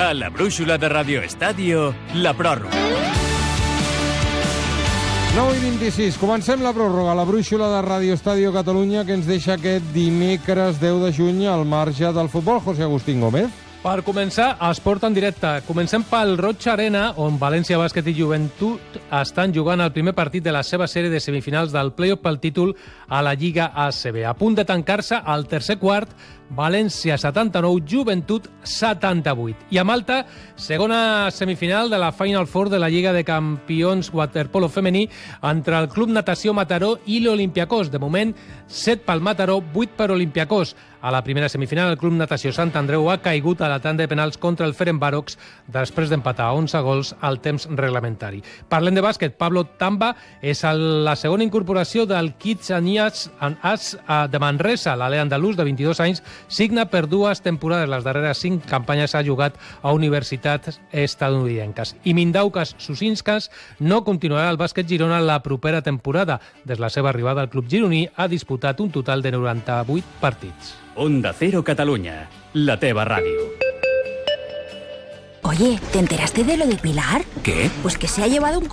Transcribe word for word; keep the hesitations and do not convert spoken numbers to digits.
A la brúixola de Radio Estadio, la pròrroga. nou i vint-i-sis. Comencem la pròrroga, la brúixola de Radio Estadio Catalunya, que ens deixa aquest dimecres deu de juny al marge del futbol. José Agustín Gómez. Per començar, esport en directe. Comencem pel Roig Arena, on València Bàsquet i Joventut estan jugant el primer partit de la seva sèrie de semifinals del play-off pel títol a la Lliga A C B. A punt de tancar-se al tercer quart, València setanta-nou, Joventut setanta-vuit. I a Malta, segona semifinal de la Final Four de la Lliga de Campions Waterpolo femení entre el Club Natació Mataró i l'Olympiacos. De moment, set pel Mataró, vuit per Olympiacos. A la primera semifinal, el Club Natació Sant Andreu ha caigut a la tanda de penals contra el Ferencvárox després d'empatar onze gols al temps reglamentari. Parlem de bàsquet. Pablo Tamba és la segona incorporació del Kids and As de Manresa. L'ale andalús de vint-i-dos anys signa per dues temporades. Les darreres cinc campanyes ha jugat a universitats estadounidenques. I Mindaugas Susinskas no continuarà al bàsquet Girona la propera temporada. Des de la seva arribada al club gironí ha disputat un total de noranta-vuit partits. Onda Cero Catalunya, la teva ràdio. Oye, ¿te enteraste de lo de Pilar? ¿Qué? Pues que se ha llevado un